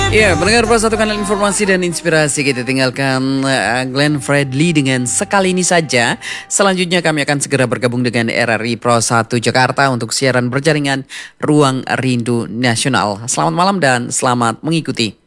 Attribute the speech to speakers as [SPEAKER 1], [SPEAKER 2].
[SPEAKER 1] Ya, mendengar satu kanal informasi dan inspirasi, kita tinggalkan Glenn Fredly dengan sekali ini saja. Selanjutnya kami akan segera bergabung dengan RRI Pro 1 Jakarta untuk siaran berjaringan Ruang Rindu Nasional. Selamat malam dan selamat mengikuti.